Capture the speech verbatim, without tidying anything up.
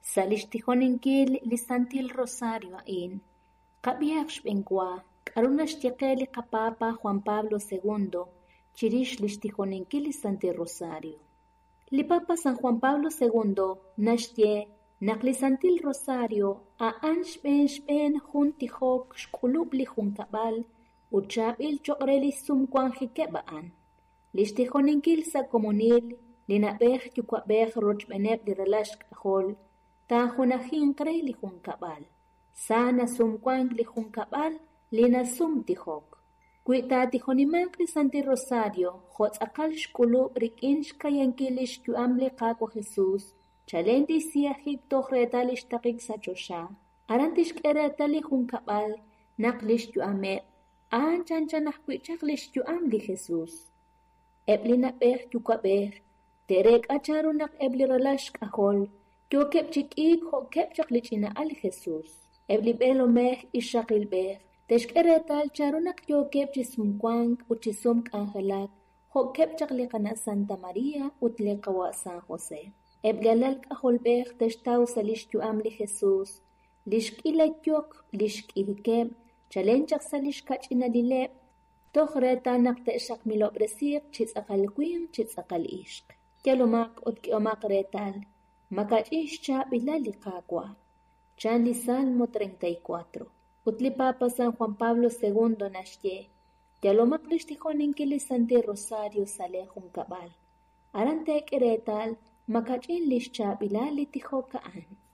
Salixtijonenkil lisantil Rosario in. Kabiaksh benkwa, karunash tiakeli kapapa Juan Pablo segundo, chirish lixtijonenkil lisantil Rosario. Lipapa San Juan Pablo segundo, nashtie, naklisantil Rosario, a anshben shben juntijok shkulubli junkabal, uchabil chokreli sumkwanjikebaan. Lixtijonenkil sa komunil, linabej yukwabej rochbeneb di relash kahol, tajunajin kreli junkabal. Sana sumkwang li junkabal, lina sumtijok. Kuitatijonimak li Santi Rosario, jotzakal shkulub rikin shkayankilish yuamli kakwa Jesús, chalenti siajik tojretalish takik sachosha, arantish keretali junkabal, naklish yuameb, anchanchanajkuichaklish yuamli Jesús. Eblina bej yukwabej, terek acharunak ebli relash kahol, yo kepchikik ho kepchaklichina al Jesús. Ebli belomej ishakilbej, teshkeretal charunak yo kepchisumkwang uchisum angelak, ho kepchaklikana Santa María utlekawa San José. Ebli alal kaholbej teshtau salish yuamli Jesús, lishkiletyok lishkihikeb, chalenchak salish kachina dileb, tohreta nak te'shak milobresik chitzakalkwin chitzakal ishq. Yalomak utkiomak retal, makachishcha bilali kakwa. Chanli Salmo treinta y cuatro. Utlipapa San Juan Pablo segundo nashye. Yalomak lishtijonenkili Santi Rosario salejun kabal. Arante keretal, makachin lishcha bilali tijokaan.